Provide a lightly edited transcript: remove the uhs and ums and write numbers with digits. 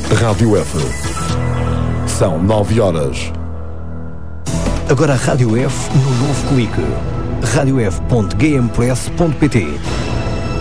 Rádio F. São 9 horas. Agora a Rádio F no novo clique. radiof.gamepress.pt